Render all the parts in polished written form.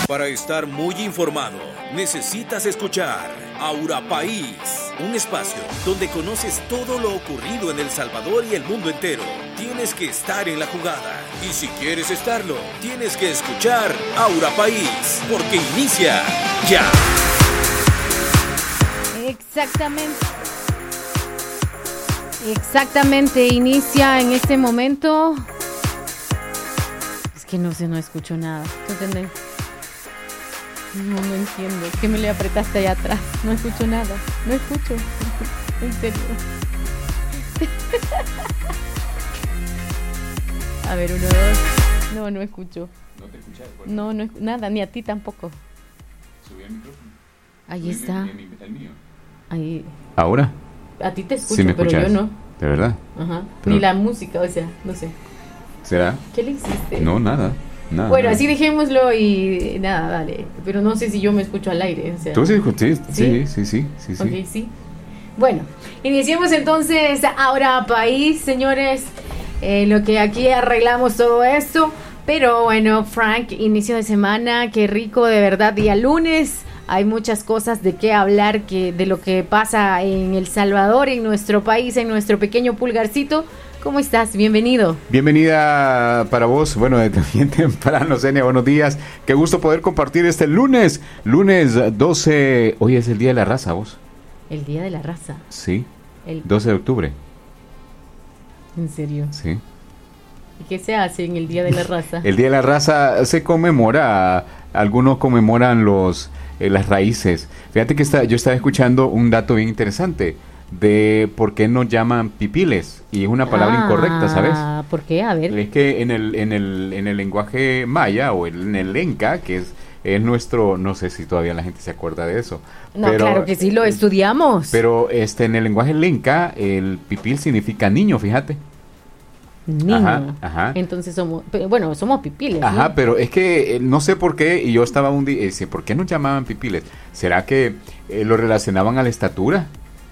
Para estar muy informado, necesitas escuchar Aura País, un espacio donde conoces todo lo ocurrido en El Salvador y el mundo entero. Tienes que estar en la jugada. Y si quieres estarlo, tienes que escuchar Aura País, porque inicia ya. Exactamente, inicia en este momento. Es que no escucho nada. ¿Tú entendés? No entiendo. ¿Qué me le apretaste allá atrás? No escucho nada. No escucho. En serio. A ver, 1, 2. No escucho. ¿No te escuchas? No, nada, ni a ti tampoco. Subí el micrófono. Ahí está. El mío. Ahí. ¿Ahora? A ti te escucho, Sí, me pero escuchas. yo no. ¿De verdad? Ajá. Pero- Ni la música, o sea, no sé. ¿Será? ¿Qué le hiciste? No, nada. Bueno, nada. así dejémoslo y nada, dale. Pero no sé si yo me escucho al aire. O sea. ¿Tú sí? ¿Sí? Sí. Ok, sí. Bueno, iniciemos entonces ahora país, señores. Lo que aquí arreglamos todo esto. Pero bueno, Frank, inicio de semana, qué rico de verdad. Día lunes, hay muchas cosas de qué hablar de lo que pasa en El Salvador, en nuestro país, en nuestro pequeño pulgarcito. ¿Cómo estás? Bienvenido. Bienvenida para vos. Bueno, bien temprano, Zenia, buenos días. Qué gusto poder compartir este lunes 12. Hoy es el Día de la Raza, vos. El Día de la Raza. Sí, 12 de octubre. ¿En serio? Sí. ¿Y qué se hace en el Día de la Raza? El Día de la Raza se conmemora, algunos conmemoran las raíces. Fíjate que yo estaba escuchando un dato bien interesante de por qué nos llaman pipiles, y es una palabra incorrecta, ¿sabes? ¿Por qué? A ver. Es que en el lenguaje maya o en el lenca, que es nuestro, no sé si todavía la gente se acuerda de eso. No, pero, claro que sí, lo estudiamos. Pero en el lenguaje lenca, el pipil significa niño, fíjate. Niño. Ajá. Entonces somos pipiles. Ajá, ¿no? pero es que no sé por qué, y yo estaba un día, ¿por qué nos llamaban pipiles? ¿Será que lo relacionaban a la estatura?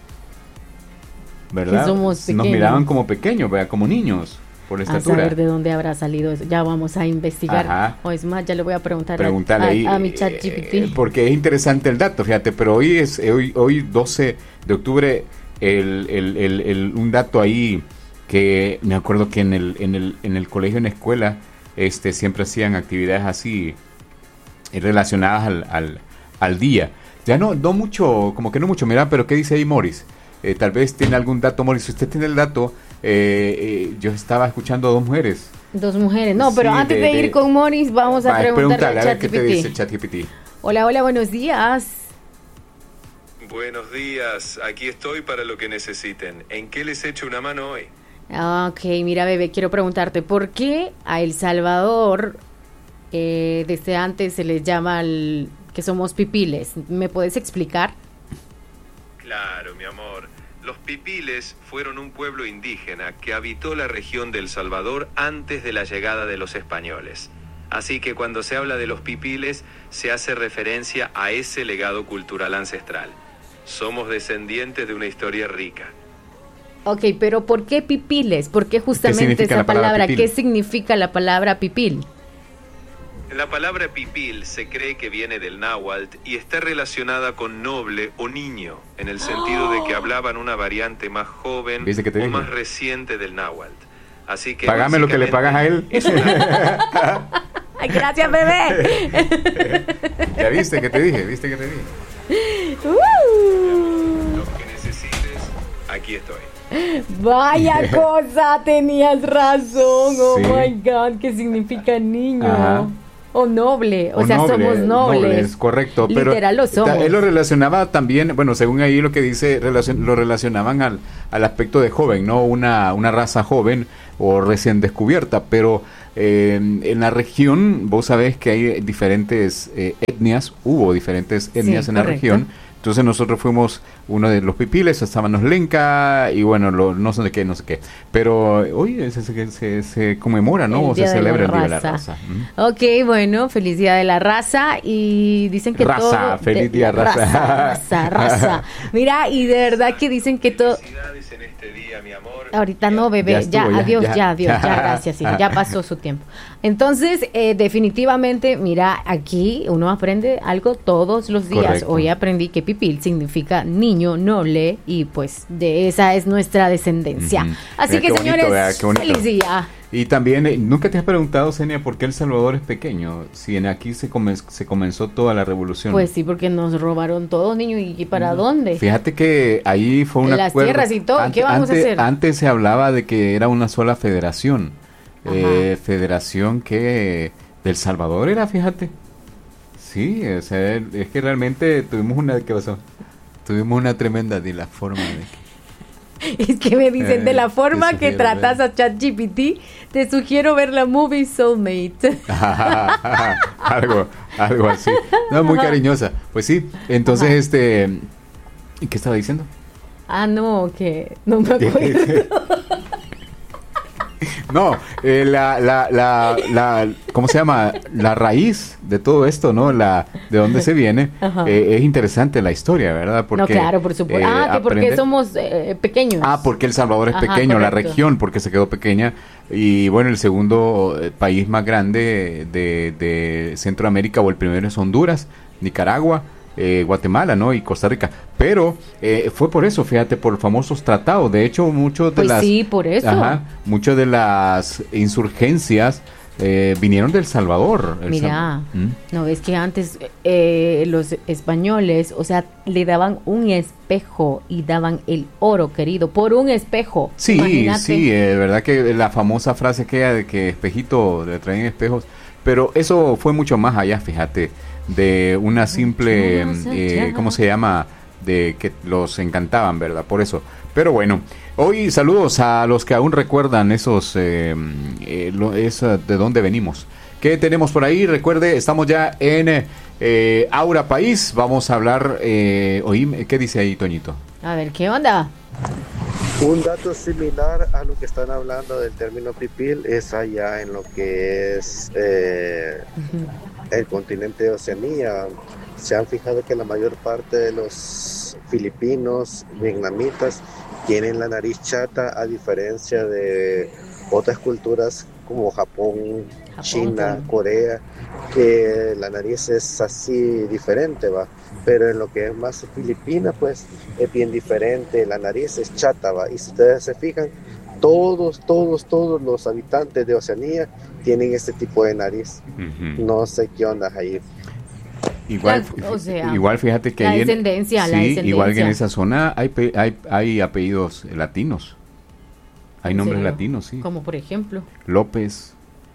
¿Verdad? Que somos pequeños. Nos miraban como pequeños, ¿verdad? Como niños, por la estatura. A saber de dónde habrá salido eso. Ya vamos a investigar. Ajá. O es más, ya le voy a preguntar a mi chat GPT. Porque es interesante el dato, fíjate, pero hoy 12 de octubre, un dato ahí que me acuerdo que en el colegio, en la escuela, siempre hacían actividades así relacionadas al día. Ya no mucho, como que no mucho. Mira, pero ¿qué dice ahí Morris? Tal vez tiene algún dato, Morris. Si usted tiene el dato, yo estaba escuchando a dos mujeres. Dos mujeres. No, pero Sí, antes de ir con Morris, vamos a preguntarle a al ver qué te dice ChatGPT. el ChatGPT. Hola, buenos días. Buenos días, aquí estoy para lo que necesiten. ¿En qué les echo una mano hoy? Ok, mira, bebé, quiero preguntarte, ¿por qué a El Salvador desde antes se les llama que somos pipiles? ¿Me puedes explicar? Claro, mi amor. Los pipiles fueron un pueblo indígena que habitó la región del Salvador antes de la llegada de los españoles. Así que cuando se habla de los pipiles, se hace referencia a ese legado cultural ancestral. Somos descendientes de una historia rica. Ok, pero ¿por qué pipiles? ¿Por qué justamente esa palabra? ¿Qué significa la palabra pipil? La palabra pipil se cree que viene del náhuatl y está relacionada con noble o niño, en el sentido de que hablaban una variante más joven o más reciente del náhuatl. Así que págame lo que le pagas a él. Ay, gracias, bebé. ¿Ya viste que te dije? Lo que necesites, aquí estoy. Vaya cosa, tenías razón. Oh Sí. my God, ¿qué significa niño? Ajá. O noble, o sea, somos nobles. Es correcto, pero literal lo somos. Él lo relacionaba también, bueno, según ahí lo que dice, lo relacionaban al aspecto de joven, ¿no? Una raza joven o recién descubierta, pero en la región, vos sabés que hay diferentes etnias, hubo diferentes etnias Sí, en la correcto. región. Entonces nosotros fuimos uno de los pipiles, estaban los lenca y bueno, no sé qué. Pero hoy se conmemora, ¿no? El O se Día de celebra la el Día de la Raza. Raza. Ok, bueno, feliz día de la raza y dicen que Raza, todo... feliz día, raza. Raza. Mira, y de verdad que dicen que todo... Felicidades en este día, mi amor. Ahorita no, bebé, ya, adiós, ya, gracias, hijo, ya pasó su tiempo. Entonces, definitivamente, mira, aquí uno aprende algo todos los días. Correcto. Hoy aprendí que pipil significa niño noble y pues de esa es nuestra descendencia. Ujú. Así Mira, que, qué bonito, señores, qué bonito. feliz día. Y también, ¿nunca te has preguntado, Senia, por qué El Salvador es pequeño? Si aquí se comenzó toda la revolución. Pues sí, porque nos robaron todo, niño, ¿y para dónde? Fíjate que ahí fue un Las acuerdo. tierras y todo, ¿qué vamos a hacer? Antes se hablaba de que era una sola federación. Ajá. Federación que del Salvador era, fíjate. Sí, o sea, es que realmente ¿qué pasó? Tuvimos una tremenda de la forma de que... Es que me dicen, de la forma te que sugiero tratas a ChatGPT, te sugiero ver la movie Soulmate. algo así. No, muy cariñosa. Pues sí, entonces ¿qué estaba diciendo? Ah, no, que no me acuerdo. No, ¿cómo se llama? La raíz de todo esto, ¿no? De dónde se viene. Es interesante la historia, ¿verdad? No, claro, por supuesto. Que porque somos pequeños. Porque El Salvador es pequeño, correcto. la región, porque se quedó pequeña. Y bueno, el segundo país más grande de Centroamérica, o el primero es Honduras, Nicaragua, Guatemala, ¿no? Y Costa Rica. Pero fue por eso, fíjate, por famosos tratados. De hecho, muchos de sí, por eso. Muchas de las insurgencias vinieron del Salvador. Mira, no, es que antes los españoles, o sea, le daban un espejo y daban el oro, querido, por un espejo. Sí, Imagínate. sí, verdad que la famosa frase aquella de que espejito le traen espejos, pero eso fue mucho más allá, fíjate, de una simple, ¿cómo se llama? De que los encantaban, ¿verdad? Por eso. Pero bueno, hoy saludos a los que aún recuerdan esos, de dónde venimos. ¿Qué tenemos por ahí? Recuerde, estamos ya en Aura País. Vamos a hablar, ¿qué dice ahí, Toñito? A ver, ¿qué onda? Un dato similar a lo que están hablando del término pipil es allá en lo que es el continente de Oceanía. Se han fijado que la mayor parte de los filipinos, vietnamitas, tienen la nariz chata, a diferencia de otras culturas como Japón, China, Corea, que la nariz es así diferente, ¿va? Pero en lo que es más Filipinas, pues es bien diferente, la nariz es chata, ¿va? Y si ustedes se fijan, todos los habitantes de Oceanía tienen este tipo de nariz. No sé qué onda ahí. Igual fíjate que la ahí descendencia. Igual que en esa zona hay apellidos latinos. Hay nombres latinos, sí. Como por ejemplo López,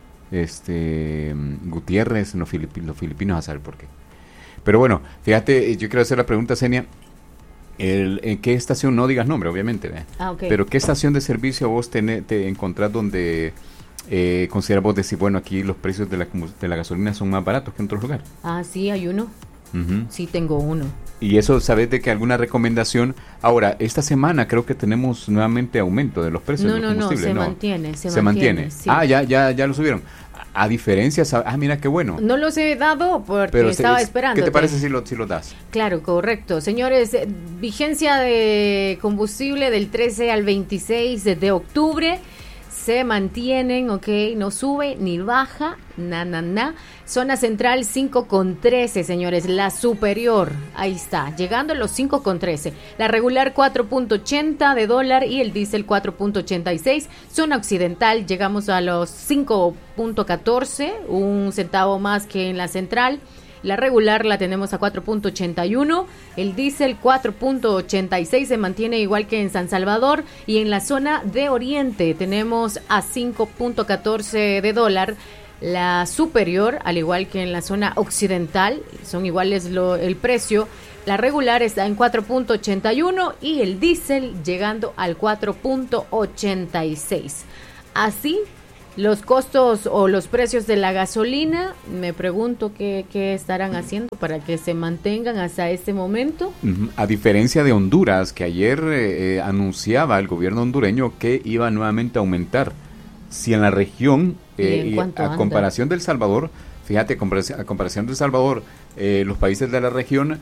Gutiérrez, los filipinos, a saber por qué. Pero bueno, fíjate, yo quiero hacer la pregunta, Senia. ¿En qué estación? No digas nombre, obviamente, okay. Pero ¿qué estación de servicio vos te encontrás donde consideras vos decir, bueno, aquí los precios de la gasolina son más baratos que en otros lugares? Sí, hay uno. Sí, tengo uno. Y eso, ¿sabes de que alguna recomendación? Ahora, esta semana creo que tenemos nuevamente aumento de los precios de los combustibles. Se mantiene. Sí. Ya lo subieron. A diferencia, mira qué bueno. No los he dado porque estaba esperando. ¿Qué te parece si lo das? Claro, correcto. Señores, vigencia de combustible del 13 al 26 de octubre. Se mantienen, ok, no sube ni baja, Zona central 5,13, señores, la superior, ahí está, llegando a los 5,13. La regular 4.80 de dólar y el diésel 4.86. Zona occidental llegamos a los 5.14, un centavo más que en la central. La regular la tenemos a 4.81, el diésel 4.86 se mantiene igual que en San Salvador, y en la zona de Oriente tenemos a 5.14 de dólar. La superior, al igual que en la zona occidental, son iguales el precio. La regular está en 4.81 y el diésel llegando al 4.86. Así, los costos o los precios de la gasolina, me pregunto qué estarán haciendo para que se mantengan hasta este momento. A diferencia de Honduras, que ayer anunciaba el gobierno hondureño que iba nuevamente a aumentar. Si en la región, a comparación del Salvador, fíjate, a comparación del Salvador, los países de la región